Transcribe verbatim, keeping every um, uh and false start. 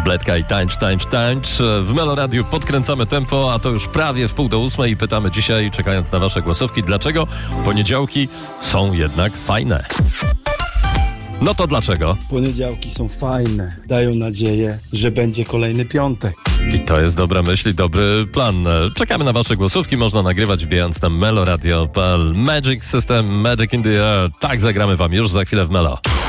Bledka i tańcz, tańcz, tańcz. W Melo Radiu podkręcamy tempo, a to już prawie w pół do ósmej i pytamy dzisiaj, czekając na wasze głosówki, dlaczego poniedziałki są jednak fajne. No to dlaczego? Poniedziałki są fajne, dają nadzieję, że będzie kolejny piątek. I to jest dobra myśl i dobry plan. Czekamy na wasze głosówki, można nagrywać wbijając na Melo Radio. Magic System, Magic in the Air. Tak zagramy wam już za chwilę w Melo.